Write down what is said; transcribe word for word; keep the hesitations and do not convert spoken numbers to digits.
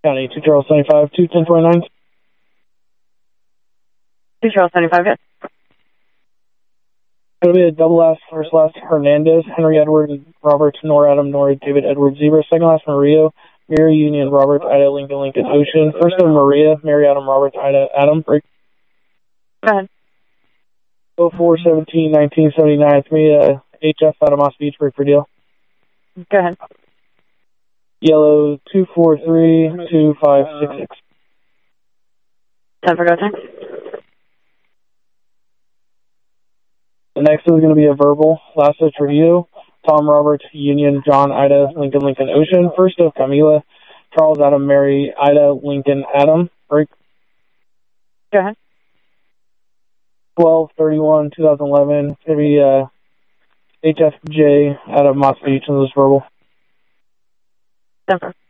County, two Charles seventy-five, two ten twenty-nine. two Charles seventy-five, yes. It'll be a double last, first last Hernandez, Henry Edward, Robert, Nora Adam, Nora David Edward Zebra, second last Maria, Mary Union, Robert, Ida, Lincoln, Lincoln, Ocean, first of Maria, Mary Adam, Robert, Ida, Adam, break. Go ahead. oh four seventeen nineteen seventy-nine, three uh, H F out of Moss Beach, break for deal. Go ahead. Yellow, two four three two five six six. Time for go time. The next is going to be a verbal. Last is for you. Tom Roberts, Union, John, Ida, Lincoln, Lincoln, Ocean. First of Camila, Charles, Adam, Mary, Ida, Lincoln, Adam. Break. Go ahead. twelve thirty-one twenty eleven. It's going to be uh, H F J out of Moss Beach, and this is verbal. Denver.